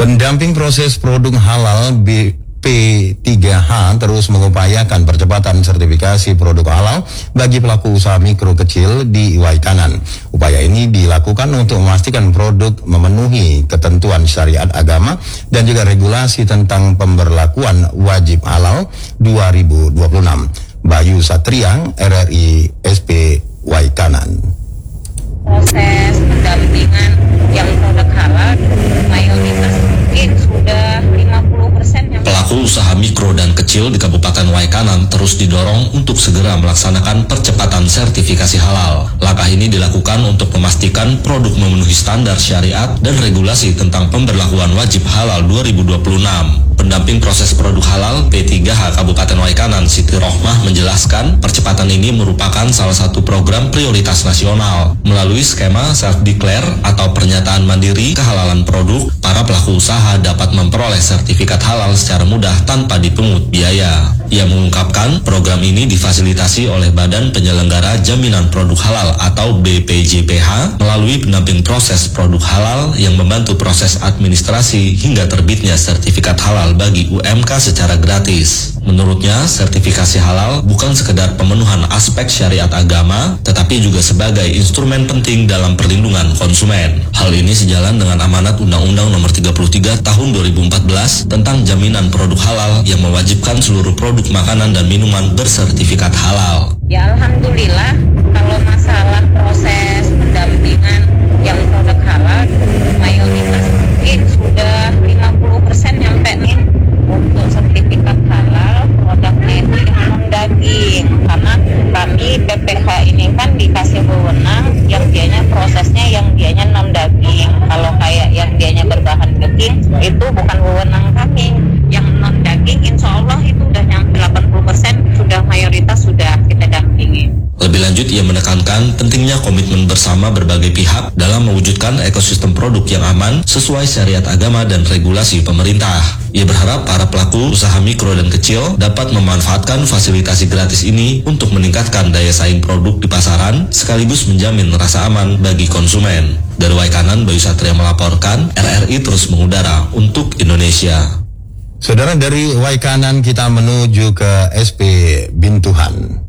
Pendamping proses produk halal BP3H terus mengupayakan percepatan sertifikasi produk halal bagi pelaku usaha mikro kecil di Waikanan. Upaya ini dilakukan untuk memastikan produk memenuhi ketentuan syariat agama dan juga regulasi tentang pemberlakuan wajib halal 2026. Bayu Satria, RRI SP Waikanan. Proses pendampingan yang produk halal mayoritas mungkin sudah 50% yang pelaku usaha mikro dan kecil di Kabupaten Waikanan terus didorong untuk segera melaksanakan percepatan sertifikasi halal. Langkah ini dilakukan untuk memastikan produk memenuhi standar syariat dan regulasi tentang pemberlakuan wajib halal 2026. Pendamping proses produk halal P3H Kabupaten Waikanan Siti Rohmah menjelaskan percepatan ini merupakan salah satu program prioritas nasional. Melalui skema self-declare atau pernyataan mandiri kehalalan produk, para pelaku usaha dapat memperoleh sertifikat halal secara mudah tanpa dipungut biaya. Ia mengungkapkan program ini difasilitasi oleh Badan Penyelenggara Jaminan Produk Halal atau BPJPH melalui pendamping proses produk halal yang membantu proses administrasi hingga terbitnya sertifikat halal bagi UMK secara gratis. Menurutnya, sertifikasi halal bukan sekedar pemenuhan aspek syariat agama, tetapi juga sebagai instrumen penting dalam perlindungan konsumen. Hal ini sejalan dengan amanat Undang-Undang Nomor 33 Tahun 2014 tentang jaminan produk halal yang mewajibkan seluruh produk makanan dan minuman bersertifikat halal. Ya alhamdulillah, kalau masalah proses pendampingan yang produk halal mayoritas mungkin sudah 50% nyampe nih. Untuk sertifikat halal produknya itu yang non-daging, karena kami BPH ini kan dikasih wewenang yang dianya prosesnya yang dianya non-daging. Kalau kayak yang dianya berbahan daging itu bukan wewenang kami. Yang non-daging insya Allah itu udah nyampe 80%, sudah mayoritas sudah kita dampingi. Lebih lanjut, ia menekankan pentingnya komitmen bersama berbagai pihak dalam mewujudkan ekosistem produk yang aman sesuai syariat agama dan regulasi pemerintah. Ia berharap para pelaku usaha mikro dan kecil dapat memanfaatkan fasilitasi gratis ini untuk meningkatkan daya saing produk di pasaran sekaligus menjamin rasa aman bagi konsumen. Dari Waikanan, Bayu Satria melaporkan, RRI terus mengudara untuk Indonesia. Saudara, dari Waikanan kita menuju ke SP Bintuhan.